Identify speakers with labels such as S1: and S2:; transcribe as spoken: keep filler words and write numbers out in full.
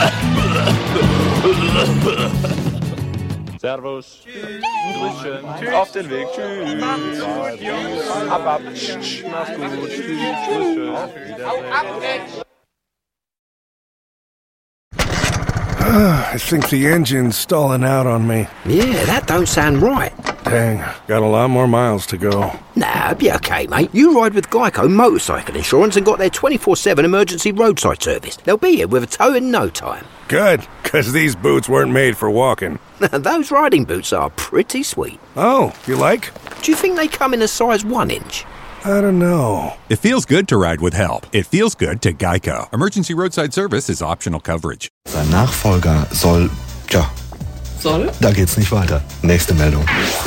S1: Servus. Tschüss. Auf den Weg. Tschüss. Macht's gut, Jungs. Ab, ab. Mach's gut. Tschüss. Tschüss.
S2: I think the engine's stalling out on me.
S3: Yeah, that don't sound right.
S2: Dang, got a lot more miles to go.
S3: Nah, be okay, mate. You ride with Geico Motorcycle Insurance and got their twenty-four seven emergency roadside service. They'll be here with a tow in no time.
S2: Good, because these boots weren't made for walking.
S3: Those riding boots are pretty sweet.
S2: Oh, you like?
S3: Do you think they come in a size one inch?
S2: I don't know.
S4: It feels good to ride with help. It feels good to Geico. Emergency roadside service is optional coverage.
S5: Sein Nachfolger soll... Tja.
S6: Soll?
S5: Da geht's nicht weiter. Nächste Meldung.